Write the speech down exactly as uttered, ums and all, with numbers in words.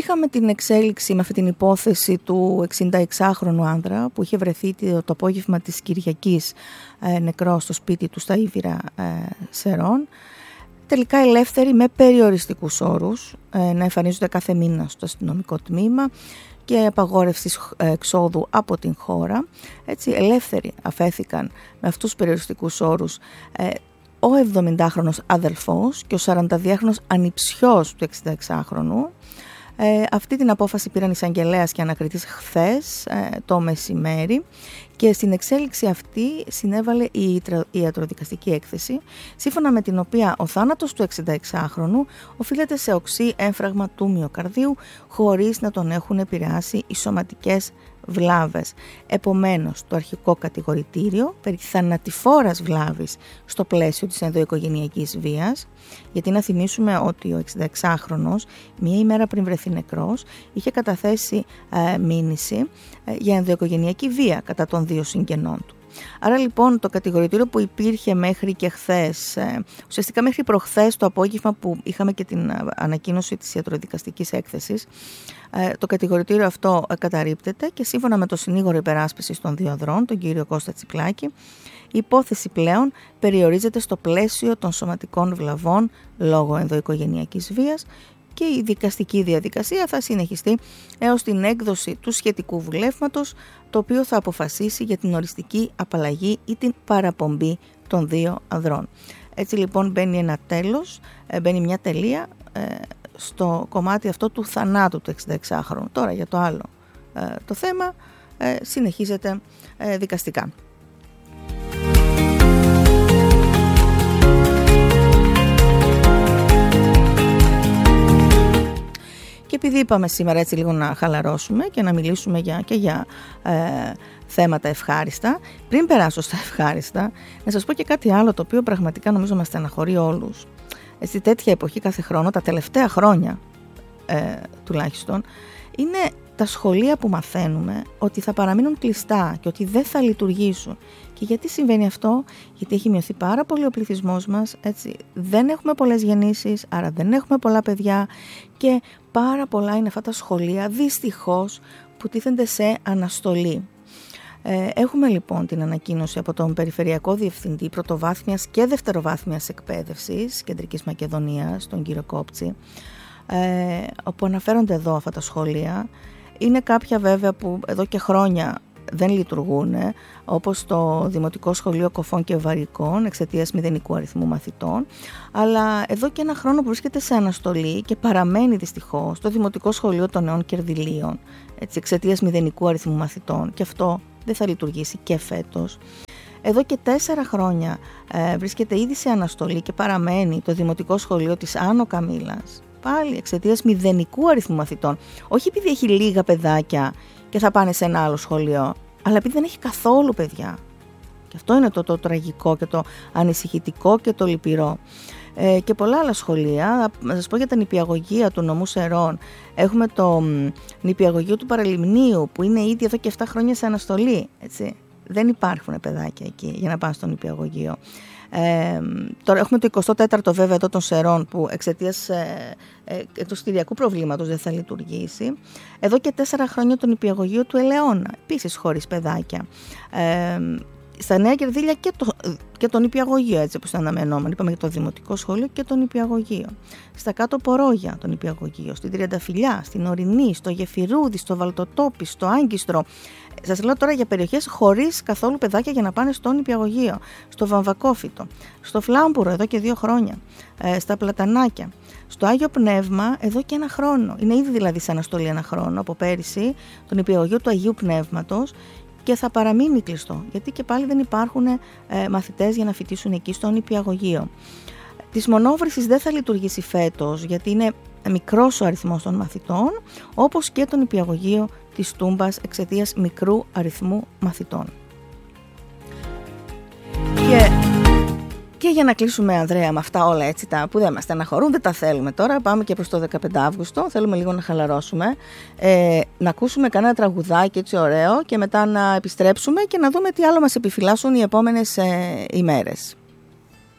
είχαμε την εξέλιξη με αυτή την υπόθεση του εξήντα εξάχρονου άνδρα που είχε βρεθεί το, το απόγευμα της Κυριακής ε, νεκρό στο σπίτι του στα Ήβυρα ε, Σερών. Τελικά ελεύθεροι με περιοριστικούς όρους ε, να εμφανίζονται κάθε μήνα στο αστυνομικό τμήμα και απαγόρευσης εξόδου από την χώρα. Έτσι, ελεύθεροι αφέθηκαν με αυτούς τους περιοριστικούς όρους ε, ο εβδομηντάχρονος αδελφός και ο σαρανταδυάχρονος ανιψιός του εξήντα εξάχρονου. Ε, αυτή την απόφαση πήραν εισαγγελέας και ανακριτής χθες ε, το μεσημέρι και στην εξέλιξη αυτή συνέβαλε η ιατροδικαστική έκθεση, σύμφωνα με την οποία ο θάνατος του εξήντα εξάχρονου οφείλεται σε οξύ έμφραγμα του μυοκαρδίου χωρίς να τον έχουν επηρεάσει οι σωματικές βλάβες. Επομένως, το αρχικό κατηγορητήριο περί θανατηφόρας βλάβης στο πλαίσιο της ενδοοικογενειακής βίας, γιατί να θυμίσουμε ότι ο εξήντα εξάχρονος μία ημέρα πριν βρεθεί νεκρός είχε καταθέσει ε, μήνυση ε, για ενδοοικογενειακή βία κατά των δύο συγγενών του. Άρα λοιπόν το κατηγορητήριο που υπήρχε μέχρι και χθες, ε, ουσιαστικά μέχρι προχθές το απόγευμα που είχαμε και την ανακοίνωση της ιατροδικαστικής έκθεσης, ε, το κατηγορητήριο αυτό καταρρίπτεται και σύμφωνα με το συνήγορο υπεράσπισης των δύο ανδρών, τον κύριο Κώστα Τσιπλάκη, η υπόθεση πλέον περιορίζεται στο πλαίσιο των σωματικών βλαβών λόγω ενδοοικογενειακής βίας και η δικαστική διαδικασία θα συνεχιστεί έως την έκδοση του σχετικού βουλεύματος, το οποίο θα αποφασίσει για την οριστική απαλλαγή ή την παραπομπή των δύο ανδρών. Έτσι λοιπόν μπαίνει ένα τέλος, μπαίνει μια τελεία ε, στο κομμάτι αυτό του θανάτου του εξήντα εξάχρονου. Τώρα για το άλλο ε, το θέμα ε, συνεχίζεται ε, δικαστικά. Και επειδή είπαμε σήμερα έτσι λίγο να χαλαρώσουμε και να μιλήσουμε για, και για ε, θέματα ευχάριστα, πριν περάσω στα ευχάριστα, να σας πω και κάτι άλλο το οποίο πραγματικά νομίζω μας στεναχωρεί όλους. Έτσι, τέτοια εποχή κάθε χρόνο, τα τελευταία χρόνια ε, τουλάχιστον, είναι τα σχολεία που μαθαίνουμε ότι θα παραμείνουν κλειστά και ότι δεν θα λειτουργήσουν. Και γιατί συμβαίνει αυτό? Γιατί έχει μειωθεί πάρα πολύ ο πληθυσμός μας, έτσι, δεν έχουμε πολλές γεννήσεις, άρα δεν έχουμε πολλά παιδιά και πάρα πολλά είναι αυτά τα σχολεία, δυστυχώς, που τίθενται σε αναστολή. Ε, έχουμε λοιπόν την ανακοίνωση από τον Περιφερειακό Διευθυντή Πρωτοβάθμιας και Δευτεροβάθμιας Εκπαίδευσης Κεντρικής Μακεδονίας, τον κύριο Κόπτσι, ε, όπου αναφέρονται εδώ αυτά τα σχολεία. Είναι κάποια βέβαια που εδώ και χρόνια δεν λειτουργούν, όπως το Δημοτικό Σχολείο Κοφών και Βαρικών εξαιτίας μηδενικού αριθμού μαθητών, αλλά εδώ και ένα χρόνο που βρίσκεται σε αναστολή και παραμένει δυστυχώς το Δημοτικό Σχολείο των Νέων Κερδυλίων εξαιτίας μηδενικού αριθμού μαθητών, και αυτό δεν θα λειτουργήσει και φέτος. Εδώ και τέσσερα χρόνια ε, βρίσκεται ήδη σε αναστολή και παραμένει το Δημοτικό Σχολείο της Άνω Καμήλας, πάλι εξαιτίας μηδενικού αριθμού μαθητών. Όχι επειδή έχει λίγα παιδάκια και θα πάνε σε ένα άλλο σχολείο, αλλά επειδή δεν έχει καθόλου παιδιά. Και αυτό είναι το, το τραγικό και το ανησυχητικό και το λυπηρό. Ε, και πολλά άλλα σχολεία. Να σας πω για τα νηπιαγωγεία του νομού Σερών. Έχουμε το μ, νηπιαγωγείο του Παραλιμνίου που είναι ήδη εδώ και επτά χρόνια σε αναστολή. Έτσι. Δεν υπάρχουν παιδάκια εκεί για να πάνε στο νηπιαγωγείο. Ε, τώρα έχουμε το εικοστό τέταρτο βέβαια εδώ των Σερών που εξαιτίας ε, ε, του κτηριακού προβλήματος δεν θα λειτουργήσει. Εδώ και τέσσερα χρόνια το νηπιαγωγείο του Ελαιώνα, επίσης χωρίς παιδάκια. Ε, στα Νέα Κερδύλια και το, και το νηπιαγωγείο, έτσι όπως ήταν αναμενόμενο. Είπαμε για το Δημοτικό Σχολείο και το νηπιαγωγείο. Στα Κάτω Πορόγια το νηπιαγωγείο, στην Τριανταφυλλιά, στην Ορεινή, στο Γεφυρούδι, στο Βαλτοτόπι, στο Άγκιστρο. Σας λέω τώρα για περιοχές χωρίς καθόλου παιδάκια για να πάνε στο νηπιαγωγείο. Στο Βαμβακόφυτο, στο Φλάμπουρο εδώ και δύο χρόνια, ε, στα Πλατανάκια. Στο Άγιο Πνεύμα εδώ και ένα χρόνο. Είναι ήδη δηλαδή σε αναστολή ένα χρόνο από πέρυσι το νηπιαγωγείο του Αγίου Πνεύματος. Και θα παραμείνει κλειστό, γιατί και πάλι δεν υπάρχουν ε, μαθητές για να φοιτήσουν εκεί στο νηπιαγωγείο. Της Μονόβρυσης δεν θα λειτουργήσει φέτος, γιατί είναι μικρός ο αριθμός των μαθητών, όπως και το νηπιαγωγείο της Τούμπας εξαιτίας μικρού αριθμού μαθητών. Και, και για να κλείσουμε, Ανδρέα, με αυτά όλα έτσι τα που δεν μας στεναχωρούν, δεν τα θέλουμε τώρα. Πάμε και προς το δεκαπέντε Αυγούστου. Θέλουμε λίγο να χαλαρώσουμε, ε, να ακούσουμε κανένα τραγουδάκι έτσι ωραίο και μετά να επιστρέψουμε και να δούμε τι άλλο μας επιφυλάσσουν οι επόμενες ε, ημέρες.